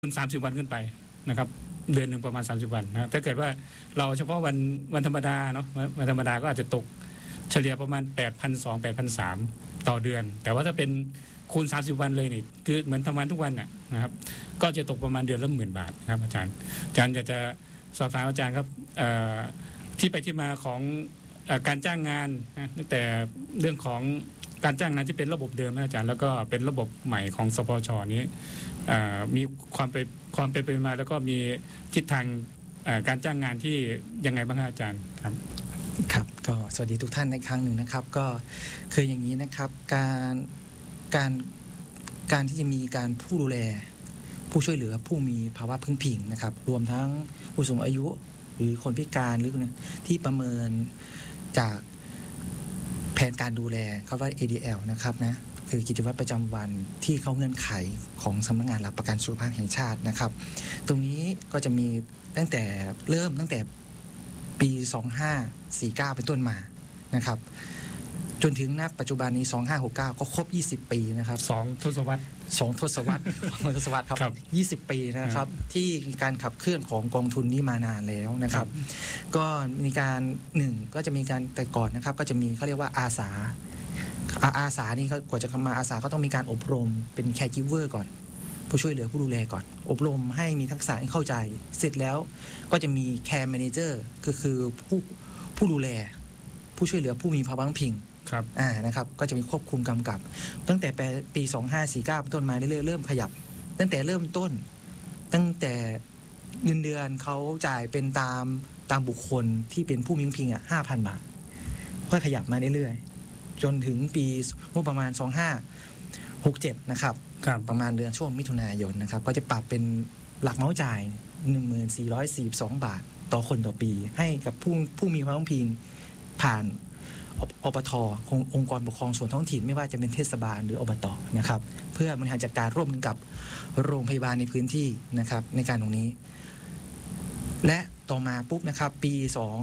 30 วันขึ้นไปนะครับเดือนหนึ่งประมาณ30 วันนะถ้าเกิดว่าเราเฉพาะวันธรรมดาเนาะวันธรรมดาก็อาจจะตกเฉลี่ยประมาณ 8,200 8,300 ต่อเดือนแต่ว่าถ้าเป็นคูณ30 วันเลยนี่คือเหมือนทำงานทุกวันนะครับก็จะตกประมาณเดือนละ10,000 บาทครับอาจารย์อยากจะสอบถามอาจารย์ครับที่ไปที่มาของการจ้างงานนะตั้งแต่เรื่องของการจ้างงานที่เป็นระบบเดิมนะอาจารย์แล้วก็เป็นระบบใหม่ของสปช.นี้มีความเป็นไปมาแล้วก็มีทิศทางการจ้างงานที่ยังไงบ้างครับอาจารย์ครับครับก็สวัสดีทุกท่านในครั้งหนึ่งนะครับก็คืออย่างนี้นะครับการที่จะมีการผู้ดูแลผู้ช่วยเหลือผู้มีภาวะพึ่งพิงนะครับรวมทั้งผู้สูงอายุหรือคนพิการหรือที่ประเมินจากแผนการดูแลเขาว่า ADL นะครับนะคือกิจวัตรประจำวันที่เข้าเงื่อนไขของสำนักงานหลักประกันสุขภาพแห่งชาตินะครับตรงนี้ก็จะมีตั้งแต่ปี2549เป็นต้นมานะครับจนถึงณปัจจุบันนี้2569ก็ครบ20 ปีนะครับ 2 ทศวรรษครับ20 ปีนะครับที่มีการขับเคลื่อนของกองทุนนี้มานานแล้วนะครับก็มีการก็จะมีการแต่ก่อนนะครับก็จะมีเขาเรียกว่าอาสานี่กว่าจะมาอาสาก็ต้องมีการอบรมเป็นแคร์กิฟเวอร์ก่อนผู้ช่วยเหลือผู้ดูแลก่อนอบรมให้มีทักษะให้เข้าใจเสร็จแล้วก็จะมีแคร์แมเนเจอร์ก็คือผู้ดูแลผู้ช่วยเหลือผู้มีภาวะพึ่งพิงนะครับก็จะมีควบคุมกำกับตั้งแต่ปี2549เป็นต้นมาเรื่อยๆเริ่มขยับตั้งแต่เริ่มต้นตั้งแต่เงินเดือนเขาจ่ายเป็นตามบุคคลที่เป็นผู้มีพึ่งพิง5,000 บาทค่อยขยับมาเรื่อยๆจนถึงปีงบประมาณ2567นะครับประมาณเดือนช่วงมิถุนายนนะครับก็จะปรับเป็นหลักเมาส์จ่าย 1442 บาทต่อคนต่อปีให้กับผู้มีความต้องพิงผ่านอบต.องค์กรปกครองส่วนท้องถิ่นไม่ว่าจะเป็นเทศบาลหรืออบต.นะครับเพื่อบริหารจัดการร่วมกันกับโรงพยาบาลในพื้นที่นะครับในการตรงนี้และต่อมาปุ๊บนะครับปี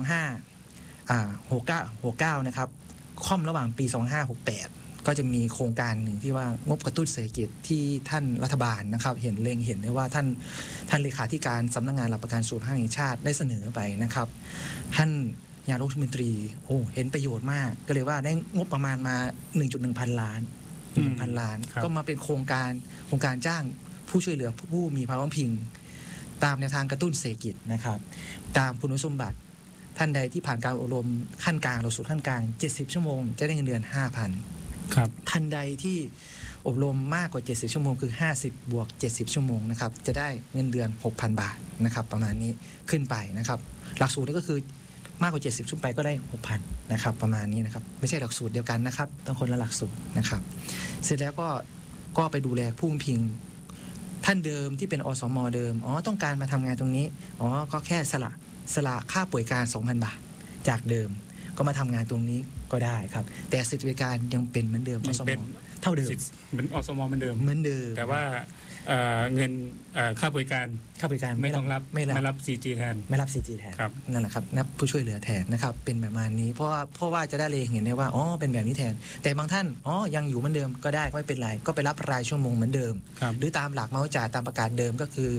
2569นะครับค่อมระหว่างปี2568ก็จะมีโครงการหนึ่งที่ว่างบกระตุ้นเศรษฐกิจที่ท่านรัฐบาลนะครับเห็นได้ว่าท่านเลขาธิการสำนักงานหลักประกันสุขภาพแห่งชาติได้เสนอไปนะครับท่านนายกรัฐมนตรีเห็นประโยชน์มากก็เลยว่าได้งบประมาณมา 1.1 พันล้านก็มาเป็นโครงการจ้างผู้ช่วยเหลือผู้มีภาวะพึ่งพิงตามแนวทางกระตุ้นเศรษฐกิจนะครับตามคุณสมบัติท่านใดที่ผ่านการอบรมขั้นกลางหลักสูตรขั้นกลาง70 ชั่วโมงจะได้เงินเดือน 5,000 ครับท่านใดที่อบรมมากกว่า70 ชั่วโมงคือ50 บวก 70 ชั่วโมงนะครับจะได้เงินเดือน 6,000 บาทนะครับประมาณนี้ขึ้นไปนะครับหลักสูตรนี่ก็คือมากกว่า70 ชั่วโมงไปก็ได้ 6,000 นะครับประมาณนี้นะครับไม่ใช่หลักสูตรเดียวกันนะครับต้องคนละหลักสูตรนะครับเสร็จแล้วก็ไปดูแลผู้พิงท่านเดิมที่เป็นอสม.เดิมต้องการมาทำงานตรงนี้ก็แค่สละค่าป่วยการ 2,000 บาทจากเดิมก็มาทำงานตรงนี้ก็ได้ครับแต่สิทธิบริการยังเป็นเหมือนเดิมอสม.เท่าเดิมเหมือนอสม.เหมือนเดิมแต่ว่าเงินค่าบริการไม่ต้องไม่รับ CG แทนไม่รับ CG แทนนั่นแหละครับนับผู้ช่วยเหลือแทนนะครับเป็นแบบนี้เพราะว่าจะได้เลยเห็นได้ว่าเป็นแบบนี้แทนแต่บางท่านยังอยู่เหมือนเดิมก็ได้ไม่เป็นไรก็ไปรับรายชั่วโมงเหมือนเดิมหรือตามหลักเมาส์จ่ายตามประกาศเดิมก็คือ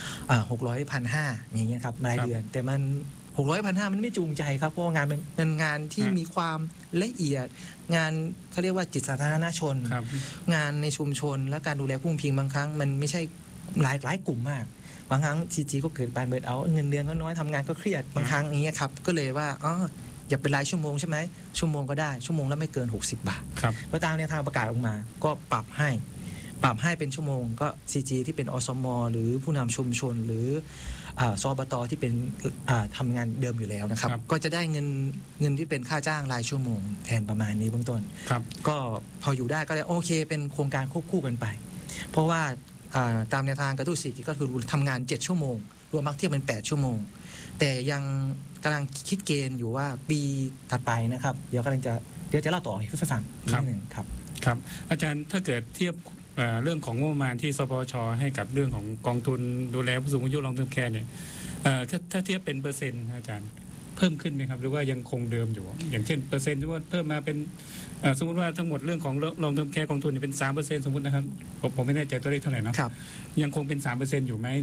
600 1,500อย่างเงี้ยครับรายเดือนแต่มัน600 1,500มันไม่จูงใจครับเพราะงานเป็นงานที่มีความละเอียดงานเขาเรียกว่าจิตสาธารณชนงานในชุมชนและการดูแลผู้พิงบางครั้งมันไม่ใช่หลายกลุ่มมากบางครั้งจีก็เกิดการเบิดเอาเงินเดือนก็น้อยทำงานก็เครียดบางครั้งนี้ครับก็เลยว่าอย่าเป็นรายชั่วโมงใช่ไหมชั่วโมงก็ได้ชั่วโมงละไม่เกิน60 บาทก็ตามแนวทางประกาศออกมาก็ปรับให้เป็นชั่วโมงก็ CG ที่เป็นอสม.หรือผู้นำชุมชนหรือสบต.ที่เป็นทำงานเดิมอยู่แล้วนะครับก็จะได้เงินที่เป็นค่าจ้างรายชั่วโมงแทนประมาณนี้เบื้องต้นก็พออยู่ได้ก็เลยโอเคเป็นโครงการควบคู่กันไปเพราะว่าตามแนวทางกระตุ้นเศรษฐกิจก็คือทำงาน7 ชั่วโมงรวมพักเที่ยงเป็น8 ชั่วโมงแต่ยังกำลังคิดเกณฑ์อยู่ว่าปีถัดไปนะครับเดี๋ยวจะเล่าต่อให้ฟังนิดนึงครับอาจารย์ถ้าเกิดเทียบเรื่องของงบประมาณที่สปช.ให้กับเรื่องของกองทุนดูแลผู้สูงอายุลองเทอมแคร์เนี่ยถ้าเทียบเป็นเปอร์เซ็นต์อาจารย์เพิ่มขึ้นไหมครับหรือว่ายังคงเดิมอยู่ อย่างเช่นเปอร์เซ็นต์ที่ว่าเพิ่มมาเป็นสมมติว่าทั้งหมดเรื่องของลองเทอมแคร์กองทุนเป็น 3% สมมตินะครับผมไม่แน่ใจตัวเลขเท่าไหร่เนาะครับยังคงเป็น 3% อยู่ไหม